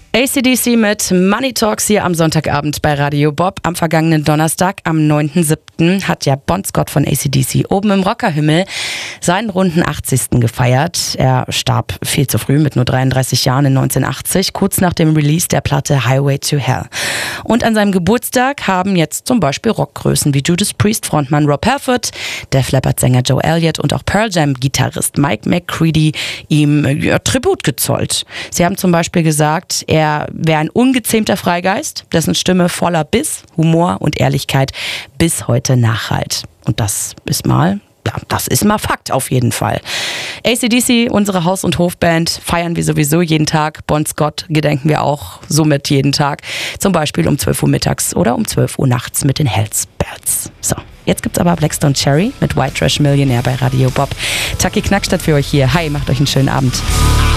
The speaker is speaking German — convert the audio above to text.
AC/DC mit Money Talks hier am Sonntagabend bei Radio Bob. Am vergangenen Donnerstag, am 9.7., hat ja Bon Scott von AC/DC oben im Rockerhimmel seinen runden 80. gefeiert. Er starb viel zu früh mit nur 33 Jahren in 1980, kurz nach dem Release der Platte Highway to Hell. Und an seinem Geburtstag haben jetzt zum Beispiel Rockgrößen wie Judas Priest Frontmann Rob Halford, Def Leppard Sänger Joe Elliott und auch Pearl Jam Gitarrist Mike McCready ihm Tribut gezollt. Sie haben zum Beispiel gesagt, er wäre ein ungezähmter Freigeist, dessen Stimme voller Biss, Humor und Ehrlichkeit bis heute nachhallt. Und das ist mal Fakt auf jeden Fall. AC/DC, unsere Haus- und Hofband, feiern wir sowieso jeden Tag. Bon Scott gedenken wir auch somit jeden Tag. Zum Beispiel um 12 Uhr mittags oder um 12 Uhr nachts mit den Hells Bells. So, jetzt gibt's aber Blackstone Cherry mit White Trash Millionär bei Radio Bob. Taki Knackstadt für euch hier. Hi, macht euch einen schönen Abend.